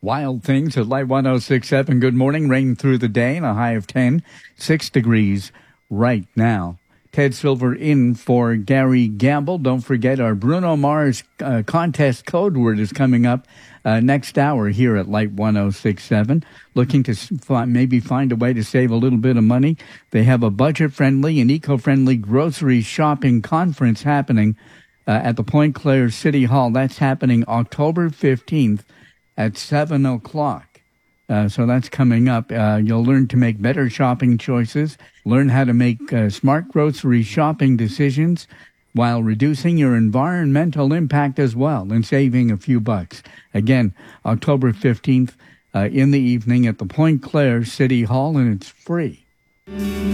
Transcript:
Wild Things at Light 106.7. Good morning. Rain through the day and a high of 10, 6 degrees right now. Ted Silver in for Gary Gamble. Don't forget our Bruno Mars contest code word is coming up next hour here at Light 106.7. Looking to maybe find a way to save a little bit of money. They have a budget-friendly and eco-friendly grocery shopping conference happening at the Point Claire City Hall. That's happening October 15th at 7 o'clock. So that's coming up. You'll learn to make better shopping choices, learn how to make smart grocery shopping decisions while reducing your environmental impact as well and saving a few bucks. Again, October 15th in the evening at the Point Claire City Hall, and it's free.